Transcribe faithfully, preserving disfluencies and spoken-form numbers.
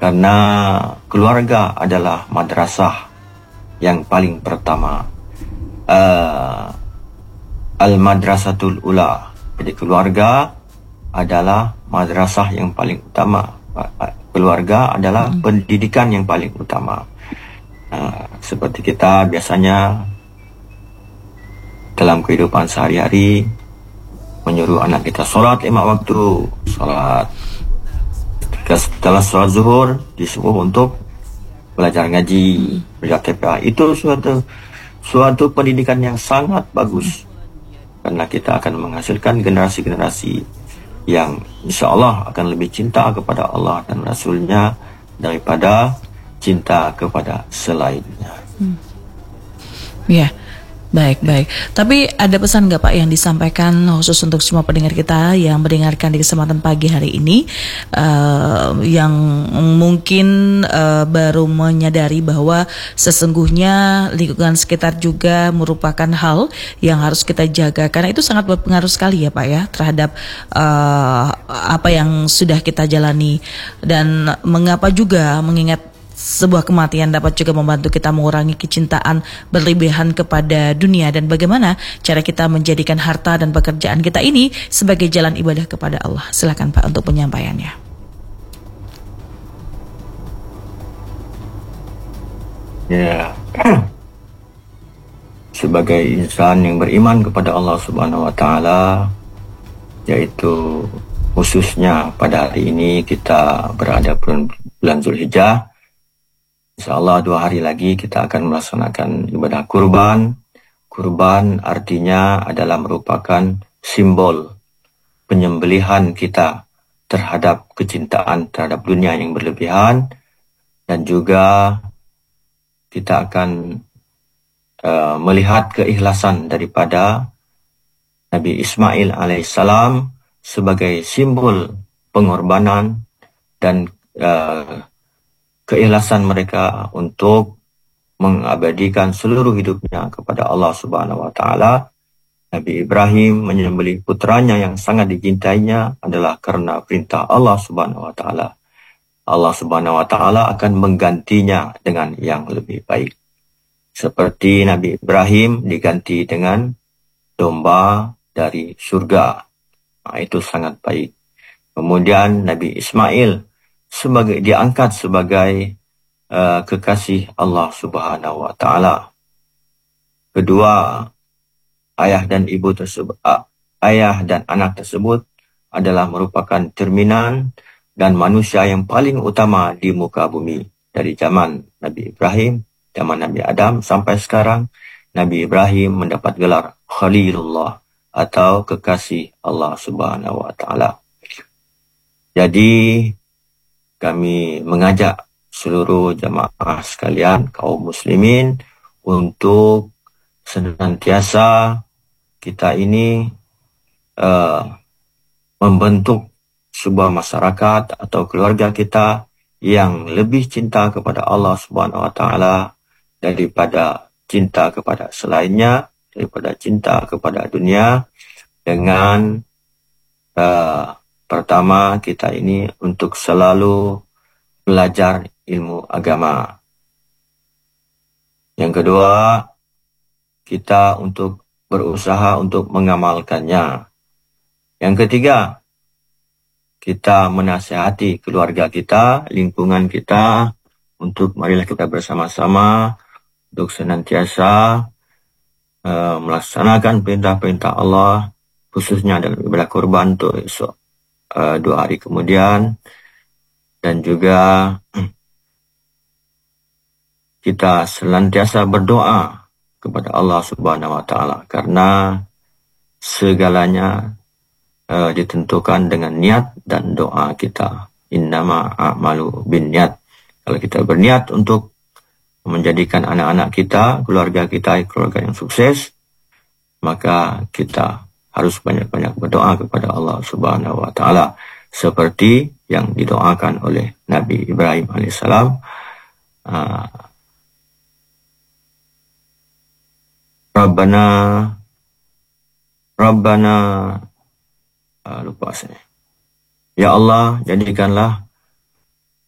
Karena keluarga adalah madrasah yang paling pertama. Uh, Al-Madrasatul Ula. Jadi keluarga adalah madrasah yang paling utama. Keluarga adalah hmm. pendidikan yang paling utama. Uh, seperti kita biasanya dalam kehidupan sehari-hari menyuruh anak kita sholat lima waktu, sholat. Setelah sholat zuhur disuruh untuk belajar ngaji, belajar T P A. Itu suatu suatu pendidikan yang sangat bagus, karena kita akan menghasilkan generasi-generasi yang insya Allah akan lebih cinta kepada Allah dan Rasulnya daripada cinta kepada selainnya. Hmm. Ya. Baik, baik. Tapi ada pesan nggak Pak yang disampaikan khusus untuk semua pendengar kita yang mendengarkan di kesempatan pagi hari ini, uh, yang mungkin uh, baru menyadari bahwa sesungguhnya lingkungan sekitar juga merupakan hal yang harus kita jaga, karena itu sangat berpengaruh sekali ya Pak ya terhadap uh, apa yang sudah kita jalani, dan mengapa juga mengingat sebuah kematian dapat juga membantu kita mengurangi kecintaan berlebihan kepada dunia, dan bagaimana cara kita menjadikan harta dan pekerjaan kita ini sebagai jalan ibadah kepada Allah. Silakan Pak untuk penyampaiannya. Ya, sebagai insan yang beriman kepada Allah Subhanahu Wa Taala, yaitu khususnya pada hari ini kita berada bulan Zulhijjah. InsyaAllah dua hari lagi kita akan melaksanakan ibadah kurban. Kurban artinya adalah merupakan simbol penyembelihan kita terhadap kecintaan terhadap dunia yang berlebihan, dan juga kita akan uh, melihat keikhlasan daripada Nabi Ismail alaihissalam sebagai simbol pengorbanan dan uh, keikhlasan mereka untuk mengabadikan seluruh hidupnya kepada Allah Subhanahu Wa Taala. Nabi Ibrahim menyembelih putranya yang sangat dicintainya adalah karena perintah Allah Subhanahu Wa Taala. Allah Subhanahu Wa Taala akan menggantinya dengan yang lebih baik. Seperti Nabi Ibrahim diganti dengan domba dari surga. Nah, itu sangat baik. Kemudian Nabi Ismail sebagai diangkat sebagai uh, kekasih Allah Subhanahu Wa Taala. Kedua, ayah dan ibu tersebut, uh, ayah dan anak tersebut adalah merupakan cerminan dan manusia yang paling utama di muka bumi dari zaman Nabi Ibrahim, zaman Nabi Adam sampai sekarang. Nabi Ibrahim mendapat gelar Khalilullah atau kekasih Allah Subhanahu Wa Taala. Jadi kami mengajak seluruh jamaah sekalian, kaum muslimin, untuk senantiasa kita ini uh, membentuk sebuah masyarakat atau keluarga kita yang lebih cinta kepada Allah Subhanahu Wa Taala daripada cinta kepada selainnya, daripada cinta kepada dunia, dengan uh, pertama, kita ini untuk selalu belajar ilmu agama. Yang kedua, kita untuk berusaha untuk mengamalkannya. Yang ketiga, kita menasihati keluarga kita, lingkungan kita, untuk marilah kita bersama-sama untuk senantiasa uh, melaksanakan perintah-perintah Allah, khususnya dalam ibadah kurban untuk esok. Uh, dua hari kemudian, dan juga kita senantiasa berdoa kepada Allah Subhanahu Wa Taala, karena segalanya uh, ditentukan dengan niat dan doa kita. Innama a'malu binniat. Kalau kita berniat untuk menjadikan anak-anak kita, keluarga kita keluarga yang sukses, maka kita harus banyak-banyak berdoa kepada Allah Subhanahu Wa Taala, seperti yang didoakan oleh Nabi Ibrahim alaihissalam. Uh, Rabbana, Rabbana, uh, lupa saya. Ya Allah, jadikanlah